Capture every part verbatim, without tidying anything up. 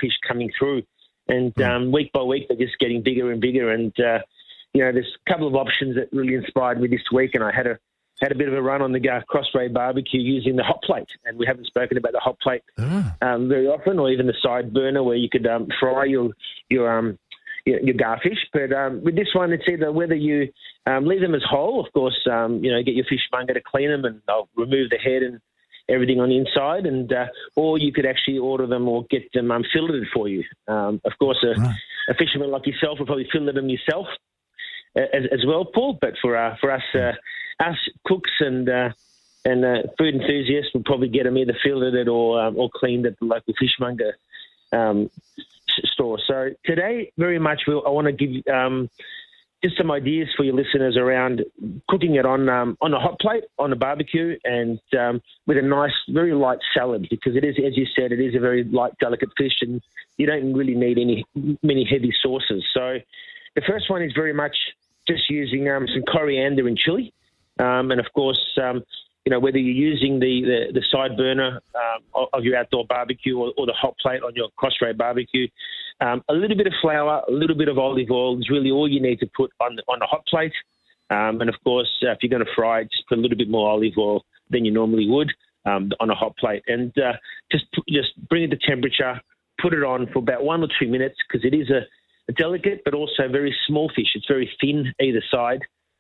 fish coming through. And um, week by week, they're just getting bigger and bigger. And, uh, you know, there's a couple of options that really inspired me this week. And I had a had a bit of a run on the uh, Crossray barbecue using the hot plate. And we haven't spoken about the hot plate oh. um, very often, or even the side burner where you could um, fry your your um your, your garfish. But um, with this one, it's either whether you um, leave them as whole, of course, um, you know, get your fishmonger to clean them and they'll remove the head and everything on the inside, and uh, or you could actually order them or get them um, filleted for you. Um, of course, a, right. a fisherman like yourself will probably fillet them yourself uh, as, as well, Paul. But for uh, for us uh, us cooks and uh, and uh, food enthusiasts, we'll probably get them either filleted or um, or cleaned at the local fishmonger um, store. So today, very much, we'll, I want to give um, just some ideas for your listeners around cooking it on um, on a hot plate, on a barbecue, and um, with a nice, very light salad, because it is, as you said, it is a very light, delicate fish, and you don't really need any many heavy sauces. So the first one is very much just using um, some coriander and chili, um, and of course, um, you know, whether you're using the, the, the side burner um, of your outdoor barbecue or, or the hot plate on your Crossray barbecue, um, a little bit of flour, a little bit of olive oil is really all you need to put on the, on a hot plate. Um, and, of course, uh, if you're going to fry it, just put a little bit more olive oil than you normally would um, on a hot plate. And uh, just just bring it to temperature, put it on for about one or two minutes, because it is a, a delicate but also very small fish. It's very thin either side.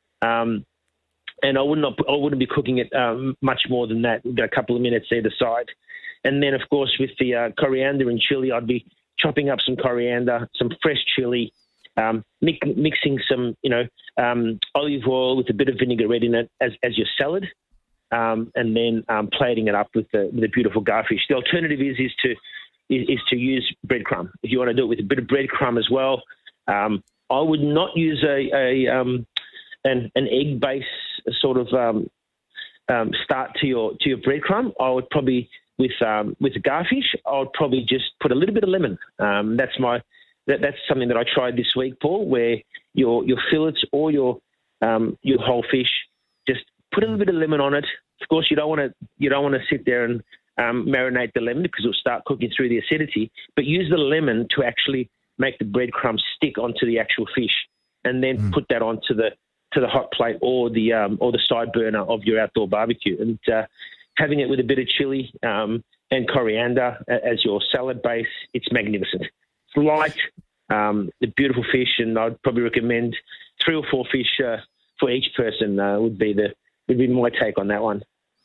Um And I would not, I wouldn't be cooking it um, much more than that, a couple of minutes either side. And then, of course, with the uh, coriander and chili, I'd be chopping up some coriander, some fresh chili, um, mix, mixing some, you know, um, olive oil with a bit of vinaigrette in it as, as your salad, um, and then um, plating it up with the, with the beautiful garfish. The alternative is is to is, is to use breadcrumb. If you want to do it with a bit of breadcrumb as well, um, I would not use a, a um, an, an egg base sort of um, um, start to your to your breadcrumb. I would probably with um, with the garfish, I would probably just put a little bit of lemon. Um, that's my that, that's something that I tried this week, Paul, where your your fillets or your um, your whole fish, just put a little bit of lemon on it. Of course, you don't want to you don't want to sit there and um, marinate the lemon, because it'll start cooking through the acidity. But use the lemon to actually make the breadcrumbs stick onto the actual fish, and then mm. put that onto the to the hot plate or the um, or the side burner of your outdoor barbecue, and uh, having it with a bit of chili um, and coriander as your salad base. It's magnificent. It's light, um, a beautiful fish, and I'd probably recommend three or four fish uh, for each person. Uh, would be the would be my take on that one.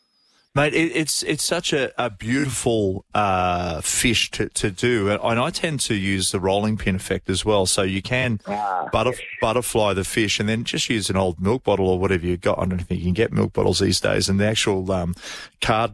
Mate, it, it's it's such a, a beautiful uh, fish to, to do, and I tend to use the rolling pin effect as well. So you can ah, butter, yes. butterfly the fish, and then just use an old milk bottle or whatever you've got. I don't think you can get milk bottles these days, and the actual um, card,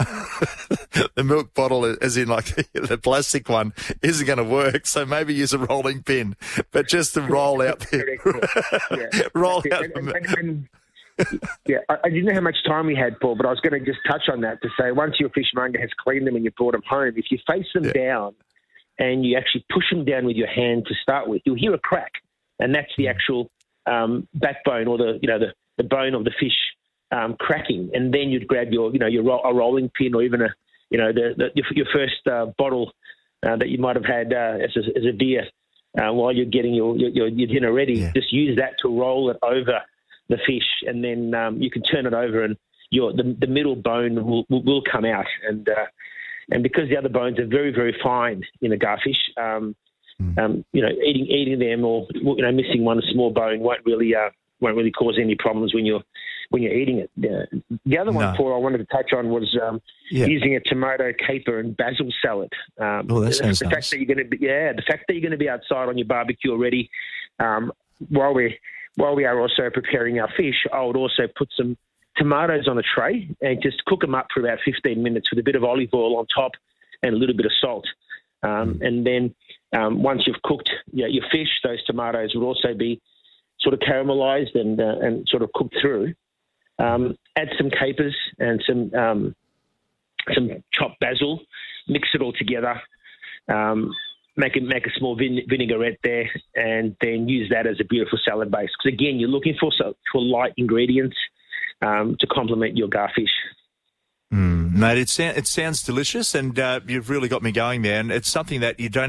the milk bottle, as in like the, the plastic one, isn't going to work. So maybe use a rolling pin, but just to roll out the yeah. roll out and, the. And, and, and, yeah, I, I didn't know how much time we had, Paul, but I was going to just touch on that to say, once your fishmonger has cleaned them and you brought them home, if you face them yeah. down and you actually push them down with your hand to start with, you'll hear a crack, and that's the actual um, backbone or the you know the, the bone of the fish um, cracking. And then you'd grab your you know your ro- a rolling pin, or even a you know the, the your, your first uh, bottle uh, that you might have had uh, as, a, as a beer uh, while you're getting your your, your dinner ready. Yeah. Just use that to roll it over the fish, and then um, you can turn it over, and your the, the middle bone will, will, will come out, and uh, and because the other bones are very very fine in a garfish, um, mm. um, you know eating eating them or you know missing one small bone won't really uh, won't really cause any problems when you're when you're eating it. Uh, the other one, no. Paul, I wanted to touch on was um, yeah. using a tomato, caper, and basil salad. Um, oh, that sounds the nice. fact that you're going to be yeah the fact that you're going to be outside on your barbecue already um, while we're While we are also preparing our fish, I would also put some tomatoes on a tray and just cook them up for about fifteen minutes with a bit of olive oil on top and a little bit of salt. Um, mm. And then um, once you've cooked you know, your fish, those tomatoes would also be sort of caramelized and uh, and sort of cooked through. Um, add some capers and some um, some chopped basil, mix it all together. Um, Make it make a small vine- vinaigrette there, and then use that as a beautiful salad base. Because again, you're looking for for light ingredients um, to complement your garfish. Mm, mate, it, sa- it sounds delicious, and uh, you've really got me going there. And it's something that you don't